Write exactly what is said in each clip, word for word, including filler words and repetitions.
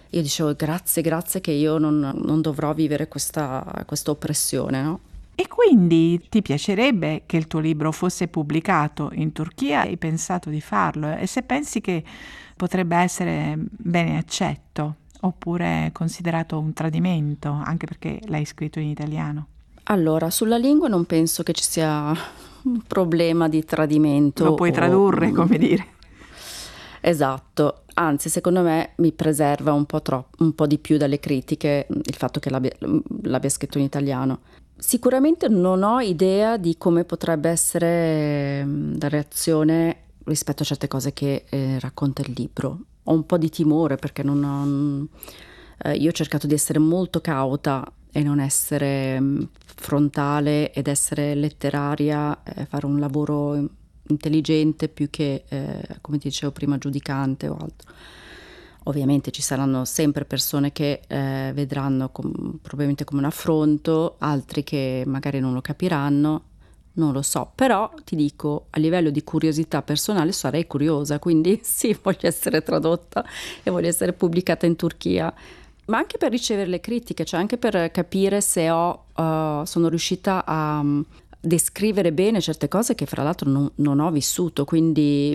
io dicevo grazie, grazie che io non, non dovrò vivere questa, questa oppressione, no? E quindi ti piacerebbe che il tuo libro fosse pubblicato in Turchia? Hai pensato di farlo? E se pensi che potrebbe essere bene accetto oppure considerato un tradimento, anche perché l'hai scritto in italiano? Allora, sulla lingua non penso che ci sia un problema di tradimento Lo puoi o... tradurre, mm, come dire. esatto, anzi secondo me mi preserva un po' troppo, un po' di più dalle critiche il fatto che l'abbia, l'abbia scritto in italiano. Sicuramente non ho idea di come potrebbe essere mm, la reazione rispetto a certe cose che eh, racconta il libro. Ho un po' di timore perché non ho, mm, eh, io ho cercato di essere molto cauta e non essere mm, frontale ed essere letteraria, eh, fare un lavoro intelligente più che, eh, come ti dicevo prima, giudicante o altro. Ovviamente ci saranno sempre persone che eh, vedranno com- probabilmente come un affronto, altri che magari non lo capiranno, non lo so, però ti dico, a livello di curiosità personale sarei curiosa, quindi sì, voglio essere tradotta e voglio essere pubblicata in Turchia, ma anche per ricevere le critiche, cioè anche per capire se ho, uh, sono riuscita a um, descrivere bene certe cose che fra l'altro non, non ho vissuto, quindi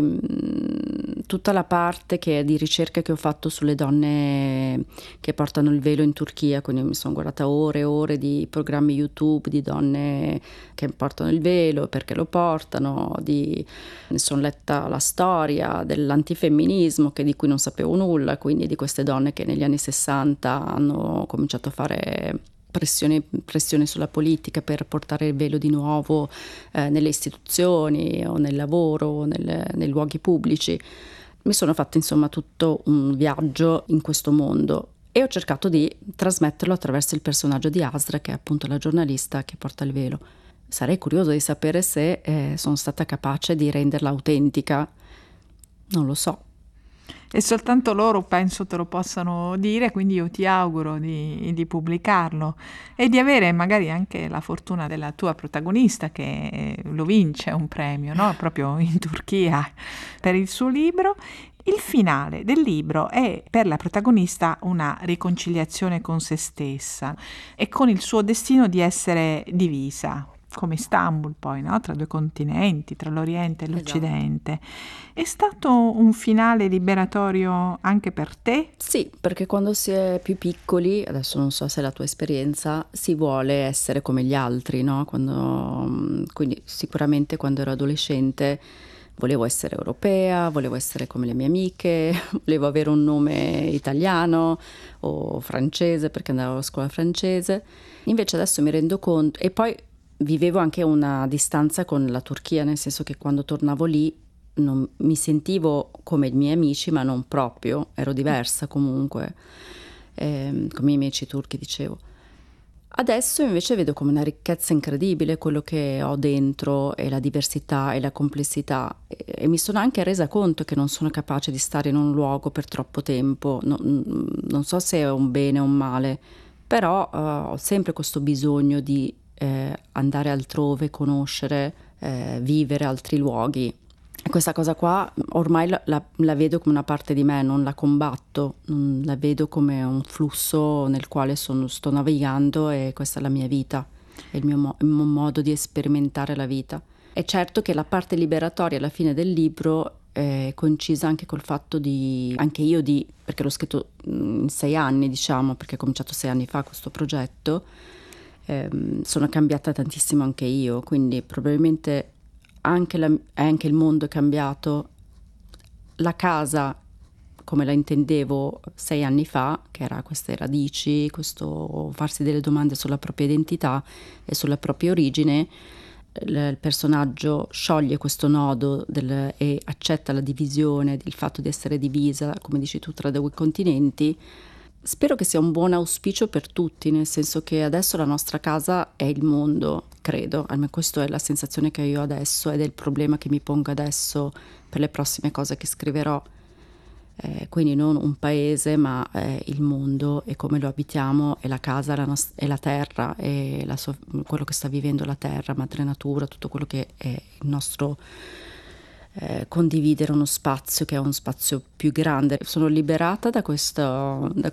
mh, tutta la parte che, di ricerca che ho fatto sulle donne che portano il velo in Turchia, quindi mi sono guardata ore e ore di programmi YouTube di donne che portano il velo, perché lo portano, di, ne sono letta la storia dell'antifemminismo che, di cui non sapevo nulla, quindi di queste donne che negli anni sessanta hanno cominciato a fare pressione, pressione sulla politica per portare il velo di nuovo eh, nelle istituzioni o nel lavoro o nel, nei luoghi pubblici. Mi sono fatta insomma tutto un viaggio in questo mondo e ho cercato di trasmetterlo attraverso il personaggio di Asra, che è appunto la giornalista che porta il velo. Sarei curiosa di sapere se eh, sono stata capace di renderla autentica, non lo so. E soltanto loro penso te lo possano dire, quindi io ti auguro di, di pubblicarlo e di avere magari anche la fortuna della tua protagonista che lo vince un premio, no? Proprio in Turchia per il suo libro. Il finale del libro è per la protagonista una riconciliazione con se stessa e con il suo destino di essere divisa, come Istanbul poi, no? Tra due continenti, tra l'Oriente e Esatto. l'Occidente. È stato un finale liberatorio anche per te? Sì, perché quando si è più piccoli, adesso non so se è la tua esperienza, si vuole essere come gli altri, no? Quando, mm, quindi sicuramente quando ero adolescente volevo essere europea, volevo essere come le mie amiche, volevo avere un nome italiano o francese perché andavo a scuola francese. Invece adesso mi rendo conto, e poi vivevo anche una distanza con la Turchia, nel senso che quando tornavo lì non, mi sentivo come i miei amici, ma non proprio, ero diversa comunque, ehm, come i miei amici turchi dicevo. Adesso invece vedo come una ricchezza incredibile quello che ho dentro e la diversità e la complessità e, e mi sono anche resa conto che non sono capace di stare in un luogo per troppo tempo, non, non so se è un bene o un male, però uh, ho sempre questo bisogno di eh, andare altrove, conoscere, eh, vivere altri luoghi. E questa cosa qua ormai la, la- la vedo come una parte di me, non la combatto, non la vedo come un flusso nel quale sono- sto navigando e questa è la mia vita, è il mio, mo- il mio modo di sperimentare la vita. È certo che la parte liberatoria alla fine del libro è concisa anche col fatto di, anche io di, perché l'ho scritto mm, in sei anni, diciamo, perché ho cominciato sei anni fa questo progetto, ehm, sono cambiata tantissimo anche io, quindi probabilmente anche, la- anche il mondo è cambiato. La casa, come la intendevo sei anni fa, che era queste radici, questo farsi delle domande sulla propria identità e sulla propria origine, il il personaggio scioglie questo nodo del- e accetta la divisione, il fatto di essere divisa, come dici tu, tra due continenti. Spero che sia un buon auspicio per tutti, nel senso che adesso la nostra casa è il mondo, credo, almeno questa è la sensazione che io ho adesso ed è il problema che mi pongo adesso per le prossime cose che scriverò. Eh, quindi non un paese, ma eh, il mondo e come lo abitiamo e la casa la nos- e la terra e la so- quello che sta vivendo la terra, madre natura, tutto quello che è il nostro eh, condividere uno spazio che è un spazio più grande. Sono liberata da questo, da